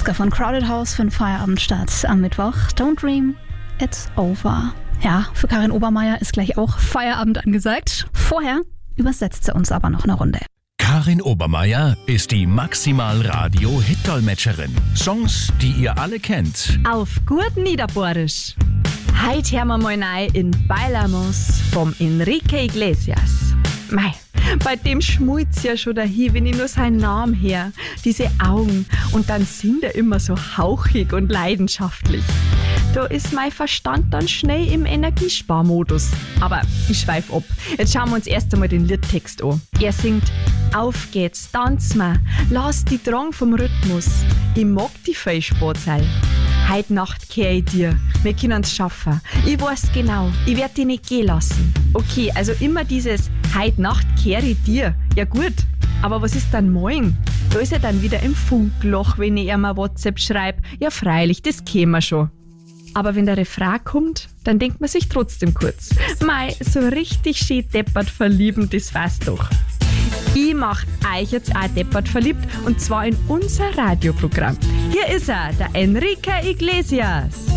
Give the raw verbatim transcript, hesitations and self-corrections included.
Klassiker von Crowded House für den Feierabendstart am Mittwoch. Don't dream, it's over. Ja, für Karin Obermeier ist gleich auch Feierabend angesagt. Vorher übersetzt sie uns aber noch eine Runde. Karin Obermeier ist die Maximal-Radio-Hit-Dolmetscherin. Songs, die ihr alle kennt. Auf gut Niederbohrisch. Heute hören wir mal rein in Bailamos vom Enrique Iglesias. Mei, bei dem schmulzt ja schon dahin, wenn ich nur seinen Namen her. Diese Augen und dann singt er immer so hauchig und leidenschaftlich. Da ist mein Verstand dann schnell im Energiesparmodus. Aber ich schweif ab. Jetzt schauen wir uns erst einmal den Liedtext an. Er singt: Auf geht's, tanz mal, lass die Drang vom Rhythmus. Ich mag die Fehlsport sein. Heut Nacht kehr ich dir, wir können's schaffen. Ich weiß genau, ich werd dich nicht gehen lassen. Okay, also immer dieses Heut Nacht kehr ich dir. Ja gut, aber was ist dann morgen? Da ist er dann wieder im Funkloch, wenn ich ihm ein WhatsApp schreibe. Ja freilich, das käme schon. Aber wenn der Refrain kommt, dann denkt man sich trotzdem kurz: Mei, so richtig schön deppert verlieben, das war's doch. Ich mach euch jetzt auch deppert verliebt, und zwar in unser Radioprogramm. Hier ist er, der Enrique Iglesias.